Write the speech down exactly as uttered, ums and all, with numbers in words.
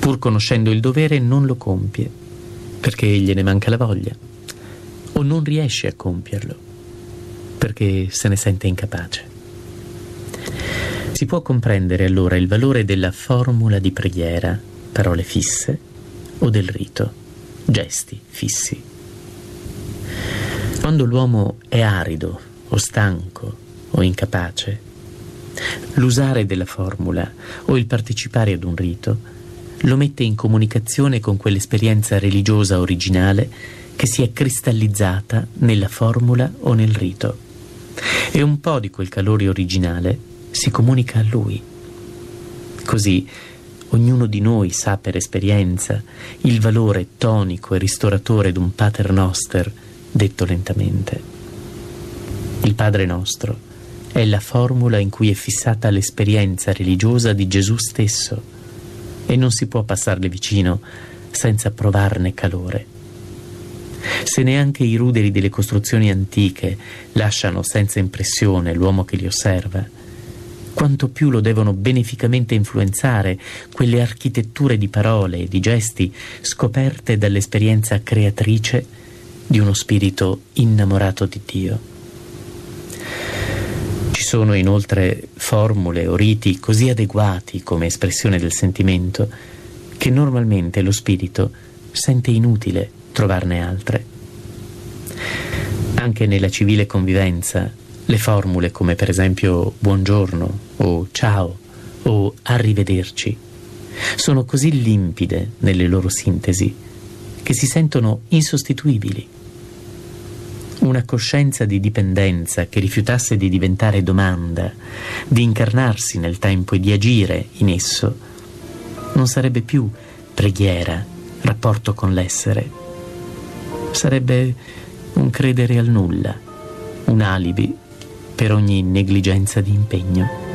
pur conoscendo il dovere non lo compie, perché gliene manca la voglia, o non riesce a compierlo, perché se ne sente incapace. Si può comprendere allora il valore della formula di preghiera, parole fisse, o del rito, gesti fissi. Quando l'uomo è arido, o stanco, o incapace, l'usare della formula o il partecipare ad un rito lo mette in comunicazione con quell'esperienza religiosa originale che si è cristallizzata nella formula o nel rito, e un po' di quel calore originale si comunica a lui. Così ognuno di noi sa per esperienza il valore tonico e ristoratore d'un Pater Noster detto lentamente. Il Padre Nostro è la formula in cui è fissata l'esperienza religiosa di Gesù stesso, e non si può passarle vicino senza provarne calore. Se neanche i ruderi delle costruzioni antiche lasciano senza impressione l'uomo che li osserva, quanto più lo devono beneficamente influenzare quelle architetture di parole e di gesti scoperte dall'esperienza creatrice di uno spirito innamorato di Dio. Ci sono inoltre formule o riti così adeguati come espressione del sentimento che normalmente lo spirito sente inutile trovarne altre. Anche nella civile convivenza le formule come per esempio buongiorno o ciao o arrivederci sono così limpide nelle loro sintesi che si sentono insostituibili. Una coscienza di dipendenza che rifiutasse di diventare domanda, di incarnarsi nel tempo e di agire in esso, non sarebbe più preghiera, rapporto con l'essere. Sarebbe un credere al nulla, un alibi per ogni negligenza di impegno.